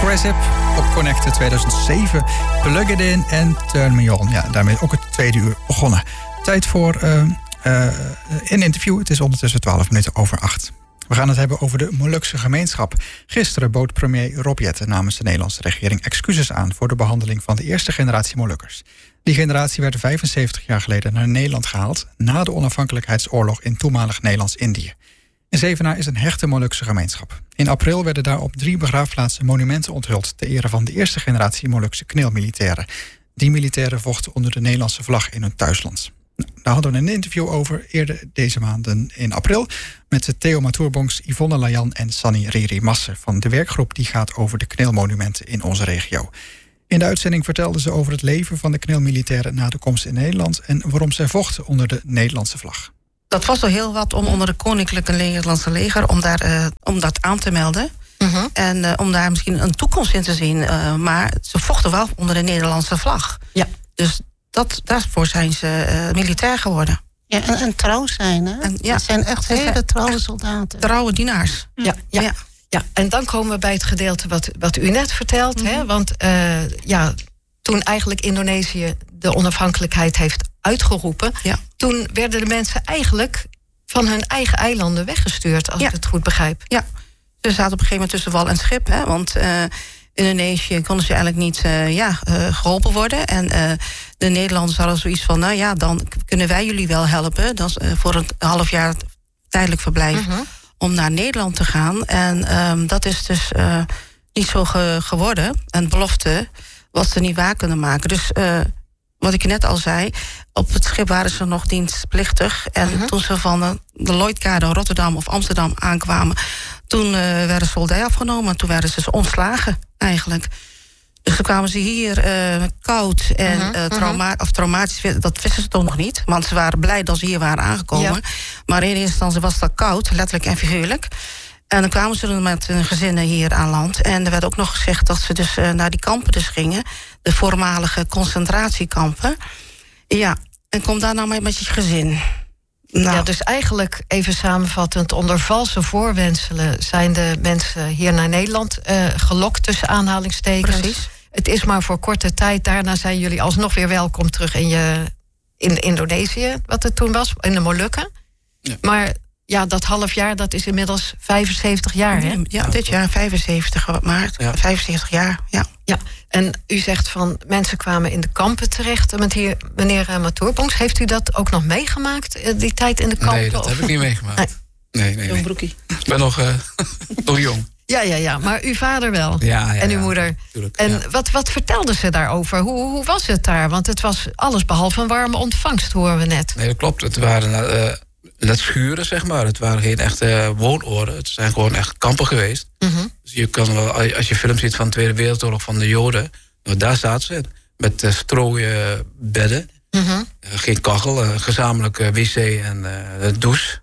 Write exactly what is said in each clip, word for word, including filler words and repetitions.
Progressive op Connected tweeduizend zeven. Plug It In en Turn Me On. Ja, daarmee ook het tweede uur begonnen. Tijd voor uh, uh, een interview. Het is ondertussen twaalf minuten over acht. We gaan het hebben over de Molukse gemeenschap. Gisteren bood premier Rob Jetten namens de Nederlandse regering excuses aan voor de behandeling van de eerste generatie Molukkers. Die generatie werd vijfenzeventig jaar geleden naar Nederland gehaald na de onafhankelijkheidsoorlog in toenmalig Nederlands-Indië. In Zevenaar is een hechte Molukse gemeenschap. In april werden daar op drie begraafplaatsen monumenten onthuld ter ere van de eerste generatie Molukse kneelmilitairen. Die militairen vochten onder de Nederlandse vlag in hun thuisland. Nou, daar hadden we een interview over eerder deze maanden in april met Theo Maturbonks, Yvonne Lajan en Sanny Riri Masse van de werkgroep die gaat over de kneelmonumenten in onze regio. In de uitzending vertelden ze over het leven van de kneelmilitairen na de komst in Nederland en waarom zij vochten onder de Nederlandse vlag. Dat was al heel wat om onder de Koninklijke Nederlandse Leger om, daar, uh, om dat aan te melden. Uh-huh. En uh, om daar misschien een toekomst in te zien. Uh, maar ze vochten wel onder de Nederlandse vlag. Ja. Dus dat, daarvoor zijn ze uh, militair geworden. Ja, en, en trouw zijn, hè? En, ja. Het zijn echt hele trouwe soldaten. Trouwe dienaars. Ja, ja. ja. ja. En dan komen we bij het gedeelte wat, wat u net vertelt. Mm-hmm. Hè? Want uh, ja, toen eigenlijk Indonesië de onafhankelijkheid heeft uitgeroepen, ja. toen werden de mensen eigenlijk van hun eigen eilanden weggestuurd, als ja. ik het goed begrijp. Ja, ze zaten op een gegeven moment tussen wal en schip, hè, want uh, Indonesië konden ze eigenlijk niet uh, ja, uh, geholpen worden. En uh, de Nederlanders hadden zoiets van, nou ja, dan kunnen wij jullie wel helpen. Dat is uh, voor een half jaar tijdelijk verblijf uh-huh. om naar Nederland te gaan. En um, dat is dus uh, niet zo ge- geworden. Een belofte wat ze niet waar kunnen maken. Dus uh, wat ik net al zei, op het schip waren ze nog dienstplichtig. En uh-huh. toen ze van de, de Lloydkade Rotterdam of Amsterdam aankwamen, toen uh, werden ze soldaten afgenomen. Toen werden ze ontslagen, eigenlijk. Dus toen kwamen ze hier uh, koud en uh-huh. uh, trauma- of traumatisch. Dat wisten ze toch nog niet. Want ze waren blij dat ze hier waren aangekomen. Ja. Maar in eerste instantie was dat koud, letterlijk en figuurlijk. En dan kwamen ze met hun gezinnen hier aan land. En er werd ook nog gezegd dat ze dus uh, naar die kampen dus gingen. De voormalige concentratiekampen. Ja, en kom daar nou maar met je gezin. Nou. Ja, dus eigenlijk, even samenvattend, onder valse voorwendselen zijn de mensen hier naar Nederland uh, gelokt, tussen aanhalingstekens. Precies. Het is maar voor korte tijd. Daarna zijn jullie alsnog weer welkom terug in, je, in Indonesië, wat het toen was, in de Molukken. Ja. Maar ja, dat half jaar, dat is inmiddels vijfenzeventig jaar, hè? Ja, dit jaar vijfenzeventig maart. Ja. vijfenzeventig jaar, ja. Ja, en u zegt van mensen kwamen in de kampen terecht. Met hier, meneer Maturbonks, heeft u dat ook nog meegemaakt, die tijd in de kampen? Nee, dat of? heb ik niet meegemaakt. Nee, nee, nee. Jong broekie. Ik ben nog, uh, nog jong. Ja, ja, ja, maar uw vader wel. Ja, ja, en uw ja, moeder. Tuurlijk, en ja. wat, wat vertelden ze daarover? Hoe, hoe was het daar? Want het was alles behalve een warme ontvangst, horen we net. Nee, dat klopt. Het waren uh, net schuren, zeg maar. Het waren geen echte woonoorden. Het zijn gewoon echt kampen geweest. Mm-hmm. Dus je kan wel, als je films ziet van de Tweede Wereldoorlog van de Joden, nou, daar zaten ze met uh, strooien bedden. Mm-hmm. Uh, geen kachel, uh, gezamenlijk uh, wc en uh, douche.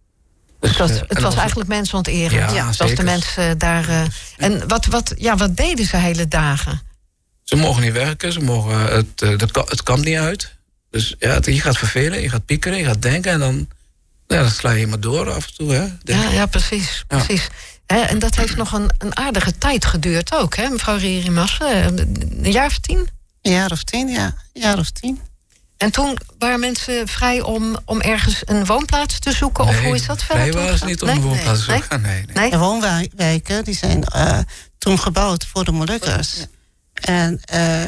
Dus, het was, uh, het was eigenlijk mensonterend. Ja, ja, zoals de mensen daar. Uh, en wat, wat, ja, wat deden ze hele dagen? Ze mogen niet werken, ze mogen het, het, het kamp niet uit. Dus ja, je gaat vervelen, je gaat piekeren, je gaat denken en dan, ja, dan sla je maar door af en toe. Hè, ja, ja, precies. Ja. precies. He, en dat heeft nog een, een aardige tijd geduurd ook, hè, mevrouw Riri Masse? Een jaar of tien? Een jaar of tien, ja. Een jaar of tien. En toen waren mensen vrij om, om ergens een woonplaats te zoeken? Nee, of hoe is dat verder? Nee, waren ze niet om nee? een woonplaats te zoeken. Nee, nee. nee. nee? De woonwijken die zijn uh, toen gebouwd voor de Molukkers. Ja. En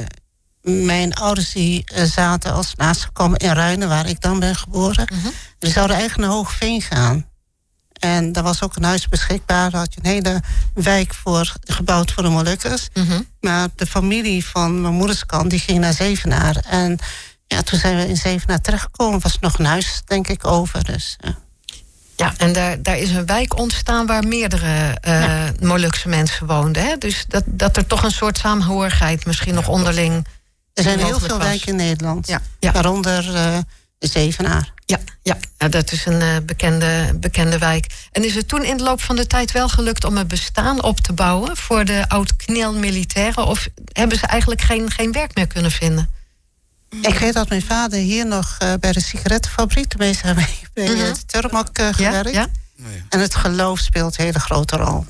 uh, mijn ouders die uh, zaten als laatste gekomen in Ruinen, waar ik dan ben geboren. Uh-huh. Die zouden eigenlijk naar Hoogveen gaan. En daar was ook een huis beschikbaar. Daar had je een hele wijk voor, gebouwd voor de Molukkers. Uh-huh. Maar de familie van mijn moeders kant, die ging naar Zevenaar. En ja, toen zijn we in Zevenaar terechtgekomen. Was nog een huis, denk ik, over. Dus, ja. ja, en daar, daar is een wijk ontstaan waar meerdere uh, ja. Molukse mensen woonden. Hè? Dus dat, dat er toch een soort saamhorigheid misschien nog onderling. Er zijn heel veel was. wijken in Nederland. Ja. Ja. Waaronder uh, Zevenaar. Ja, ja, ja, dat is een uh, bekende, bekende wijk. En is het toen in de loop van de tijd wel gelukt om een bestaan op te bouwen voor de oud-knel-militairen? Of hebben ze eigenlijk geen, geen werk meer kunnen vinden? Ik weet dat mijn vader hier nog uh, bij de sigarettenfabriek, tenminste hebben we bij mm-hmm. de Turmak uh, gewerkt. Ja, ja. Oh ja. En het geloof speelt een hele grote rol.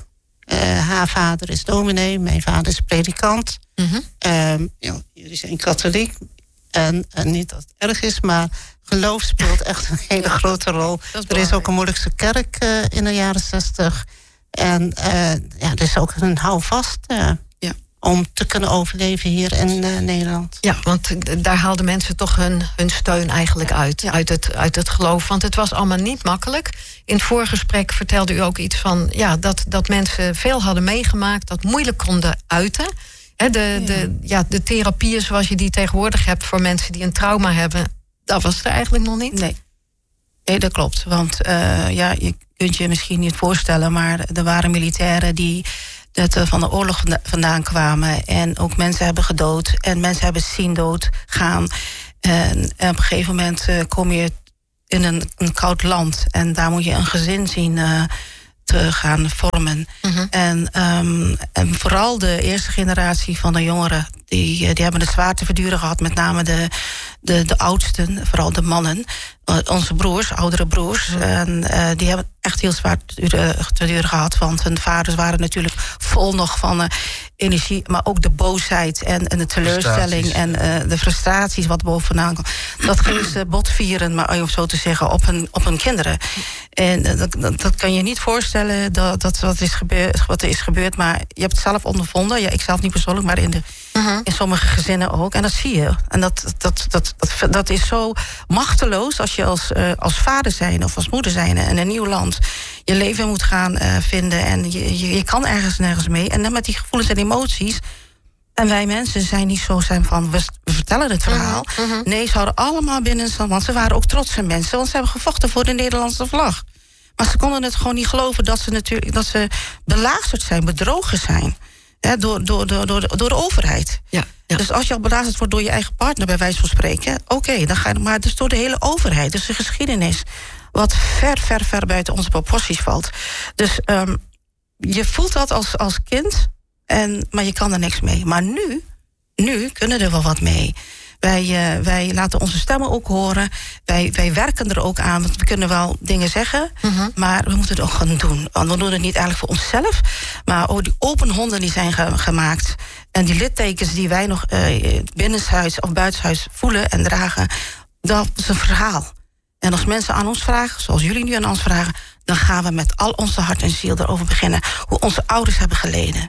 Uh, haar vader is dominee, mijn vader is predikant. Mm-hmm. Um, ja, jullie zijn katholiek. En, en niet dat het erg is, maar geloof speelt echt een hele ja, grote rol. Is er is ook een Molukse kerk uh, in de jaren zestig. En uh, ja, er is ook een houvast uh, ja. om te kunnen overleven hier in uh, Nederland. Ja, want daar haalden mensen toch hun, hun steun eigenlijk uit, ja. uit, het, uit het geloof. Want het was allemaal niet makkelijk. In het voorgesprek vertelde u ook iets van ja, dat, dat mensen veel hadden meegemaakt, dat moeilijk konden uiten. He, de, de, ja, de therapieën zoals je die tegenwoordig hebt voor mensen die een trauma hebben, dat was er eigenlijk nog niet. Nee, nee dat klopt. Want uh, ja, je kunt je misschien niet voorstellen, maar er waren militairen die dat, uh, van de oorlog vandaan kwamen en ook mensen hebben gedood en mensen hebben zien doodgaan. En, en op een gegeven moment uh, kom je in een, een koud land en daar moet je een gezin zien uh, te gaan vormen. Mm-hmm. En, um, en vooral de eerste generatie van de jongeren, die, die hebben het zwaar te verduren gehad. Met name de, de, de oudsten, vooral de mannen. Uh, onze broers, oudere broers. Mm-hmm. En uh, die hebben echt heel zwaar te duren, te duren gehad. Want hun vaders waren natuurlijk vol nog van uh, energie. Maar ook de boosheid en, en de teleurstelling. En uh, de frustraties wat bovenaan kwam. Dat gingen ze botvieren, maar om zo te zeggen, op hun, op hun kinderen. En uh, dat, dat, dat kan je niet voorstellen dat, dat wat, is gebeurd, wat er is gebeurd. Maar je hebt het zelf ondervonden. Ja, ik zelf niet persoonlijk, maar in, de, uh-huh. in sommige gezinnen ook. En dat zie je. En dat, dat, dat, dat, dat is zo machteloos als je als, uh, als vader zijn of als moeder zijn in een nieuw land je leven moet gaan uh, vinden. En je, je, je kan ergens nergens mee. En dan met die gevoelens en emoties. En wij mensen zijn niet zo zijn van, we, we vertellen het verhaal. Uh-huh. Uh-huh. Nee, ze hadden allemaal binnen, want ze waren ook trotse mensen. Want ze hebben gevochten voor de Nederlandse vlag. Maar ze konden het gewoon niet geloven dat ze natuurlijk dat ze belazerd zijn, bedrogen zijn. Hè, door, door, door, door, de, door de overheid. Ja, ja. Dus als je al belazerd wordt door je eigen partner, bij wijze van spreken, oké, okay, dan ga je maar dus door de hele overheid. Dus de geschiedenis, wat ver, ver, ver buiten onze proporties valt. Dus um, je voelt dat als, als kind, en, maar je kan er niks mee. Maar nu, nu kunnen er wel wat mee. Wij, uh, wij laten onze stemmen ook horen. Wij, wij werken er ook aan. Want we kunnen wel dingen zeggen. Uh-huh. Maar we moeten het ook gaan doen. Want we doen het niet eigenlijk voor onszelf. Maar ook die open honden die zijn ge- gemaakt. En die littekens die wij nog uh, binnenshuis of buitenshuis voelen en dragen. Dat is een verhaal. En als mensen aan ons vragen, zoals jullie nu aan ons vragen, dan gaan we met al onze hart en ziel erover beginnen. Hoe onze ouders hebben geleden.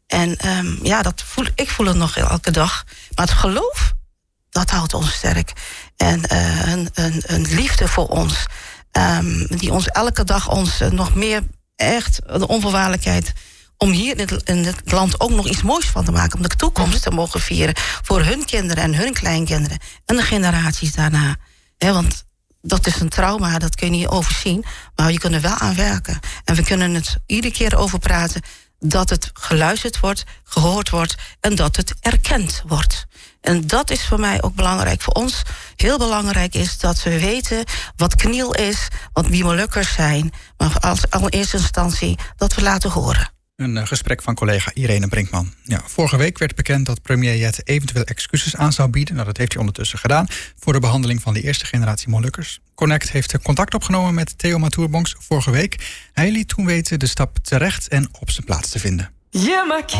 En um, ja, dat voel, ik voel het nog elke dag. Maar het geloof, dat houdt ons sterk. En uh, een, een, een liefde voor ons. Um, die ons elke dag ons uh, nog meer echt de onvoorwaardelijkheid om hier in het, in het land ook nog iets moois van te maken. Om de toekomst te mogen vieren. Voor hun kinderen en hun kleinkinderen. En de generaties daarna. He, want dat is een trauma, dat kun je niet overzien. Maar je kunt er wel aan werken. En we kunnen het iedere keer over praten. Dat het geluisterd wordt, gehoord wordt en dat het erkend wordt. En dat is voor mij ook belangrijk. Voor ons heel belangrijk is dat we weten wat kniel is, wat wie Molukkers zijn. Maar als allereerste instantie dat we laten horen. Een gesprek van collega Irene Brinkman. Ja, vorige week werd bekend dat premier Jette eventueel excuses aan zou bieden. Nou, dat heeft hij ondertussen gedaan voor de behandeling van de eerste generatie Molukkers. Connect heeft contact opgenomen met Theo Matuurbonks vorige week. Hij liet toen weten de stap terecht en op zijn plaats te vinden. Yeah,